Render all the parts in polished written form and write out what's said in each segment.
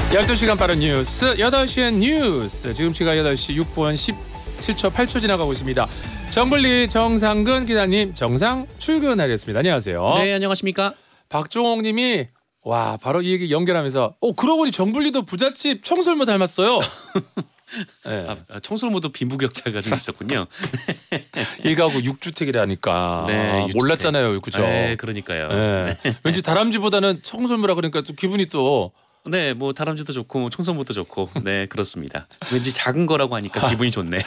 12시간 빠른 뉴스 8시엔 뉴스. 지금 시각 8시 6분 17초 8초 지나가고 있습니다. 정블리 정상근 기자님 정상 출근하겠습니다. 안녕하세요. 네, 안녕하십니까. 박종옥 님이 와 바로 이 얘기 연결하면서 그러고 보니 정블리도 부잣집 청설모 닮았어요. 네. 청설모도 빈부격차가 좀 있었군요. 1가구 6주택이라니까 네, 몰랐잖아요. 그죠? 네, 그러니까요. 네. 왠지 다람쥐보다는 청설모라 그러니까 또 기분이 또 네, 뭐 다람쥐도 좋고 뭐 청설모도 좋고 네, 그렇습니다. 왠지 작은 거라고 하니까 기분이 좋네요.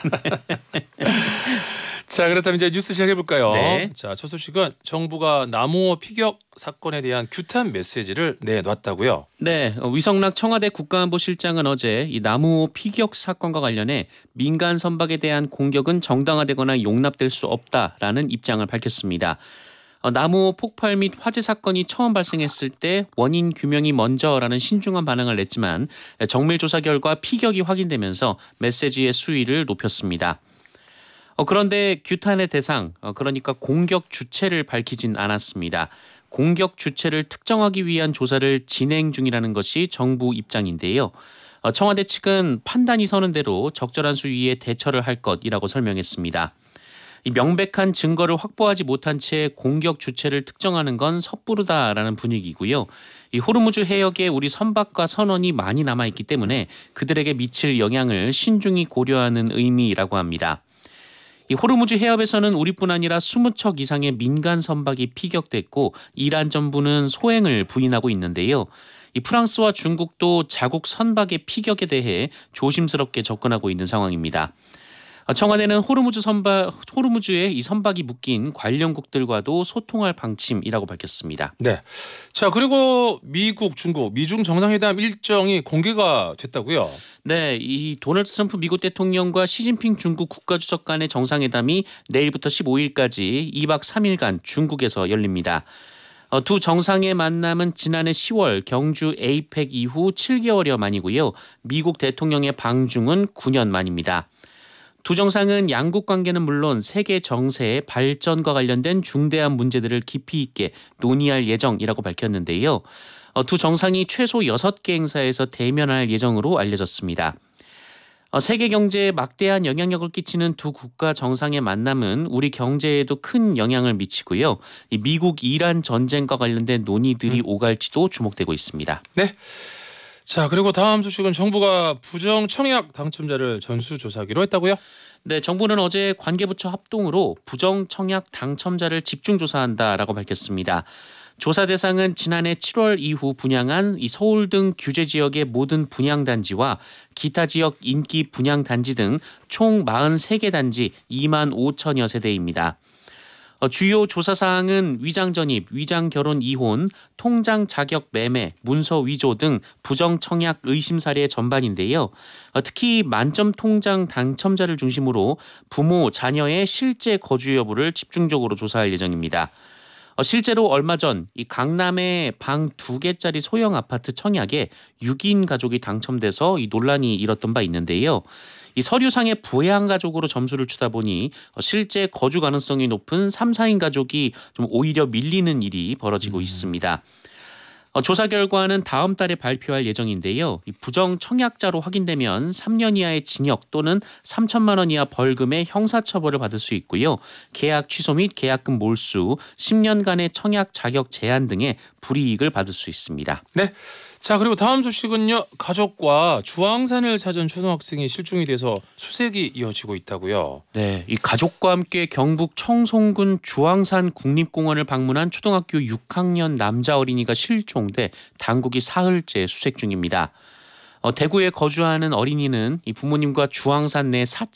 자, 그렇다면 이제 뉴스 시작해볼까요? 네. 자, 첫 소식은 정부가 남우호 피격 사건에 대한 규탄 메시지를 내놨다고요? 네, 위성락 청와대 국가안보실장은 어제 이 남우호 피격 사건과 관련해 민간 선박에 대한 공격은 정당화되거나 용납될 수 없다라는 입장을 밝혔습니다. 남우호 폭발 및 화재 사건이 처음 발생했을 때 원인 규명이 먼저라는 신중한 반응을 냈지만 정밀 조사 결과 피격이 확인되면서 메시지의 수위를 높였습니다. 그런데 규탄의 대상, 그러니까 공격 주체를 밝히진 않았습니다. 공격 주체를 특정하기 위한 조사를 진행 중이라는 것이 정부 입장인데요. 청와대 측은 판단이 서는 대로 적절한 수위에 대처를 할 것이라고 설명했습니다. 이 명백한 증거를 확보하지 못한 채 공격 주체를 특정하는 건 섣부르다라는 분위기고요. 이 호르무즈 해역에 우리 선박과 선원이 많이 남아있기 때문에 그들에게 미칠 영향을 신중히 고려하는 의미라고 합니다. 이 호르무즈 해협에서는 우리뿐 아니라 20척 이상의 민간 선박이 피격됐고 이란 정부는 소행을 부인하고 있는데요. 이 프랑스와 중국도 자국 선박의 피격에 대해 조심스럽게 접근하고 있는 상황입니다. 청와대는 호르무즈에 이 선박이 묶인 관련국들과도 소통할 방침이라고 밝혔습니다. 네. 자, 그리고 미국, 중국, 미중 정상회담 일정이 공개가 됐다고요? 네, 이 도널드 트럼프 미국 대통령과 시진핑 중국 국가주석 간의 정상회담이 내일부터 15일까지 2박 3일간 중국에서 열립니다. 두 정상의 만남은 지난해 10월 경주 에이펙 이후 7개월여 만이고요. 미국 대통령의 방중은 9년 만입니다. 두 정상은 양국 관계는 물론 세계 정세, 발전과 관련된 중대한 문제들을 깊이 있게 논의할 예정이라고 밝혔는데요. 두 정상이 최소 6개 행사에서 대면할 예정으로 알려졌습니다. 세계 경제에 막대한 영향력을 끼치는 두 국가 정상의 만남은 우리 경제에도 큰 영향을 미치고요. 이 미국 이란 전쟁과 관련된 논의들이 오갈지도 주목되고 있습니다. 네. 자, 그리고 다음 소식은 정부가 부정 청약 당첨자를 전수조사하기로 했다고요? 네, 정부는 어제 관계부처 합동으로 부정 청약 당첨자를 집중 조사한다라고 밝혔습니다. 조사 대상은 지난해 7월 이후 분양한 이 서울 등 규제 지역의 모든 분양단지와 기타 지역 인기 분양단지 등 총 43개 단지 2만 5천여 세대입니다. 주요 조사 사항은 위장 전입, 위장 결혼 이혼, 통장 자격 매매, 문서 위조 등 부정 청약 의심 사례 전반인데요. 특히 만점 통장 당첨자를 중심으로 부모, 자녀의 실제 거주 여부를 집중적으로 조사할 예정입니다. 실제로 얼마 전 이 강남의 방 2개짜리 소형 아파트 청약에 6인 가족이 당첨돼서 이 논란이 일었던 바 있는데요. 이 서류상의 부양 가족으로 점수를 주다 보니 실제 거주 가능성이 높은 3, 4인 가족이 좀 오히려 밀리는 일이 벌어지고 있습니다. 조사 결과는 다음 달에 발표할 예정인데요. 이 부정 청약자로 확인되면 3년 이하의 징역 또는 3천만 원 이하 벌금의 형사처벌을 받을 수 있고요. 계약 취소 및 계약금 몰수, 10년간의 청약 자격 제한 등의 불이익을 받을 수 있습니다. 네. 자, 그리고 다음 소식은요. 가족과 주황산을 찾은 초등학생이 실종이 돼서 수색이 이어지고 있다고요. 네, 이 가족과 함께 경북 청송군 주황산 국립공원을 방문한 초등학교 6학년 남자 어린이가 실종돼 당국이 사흘째 수색 중입니다. 대구에 거주하는 어린이는 이 부모님과 주황산 내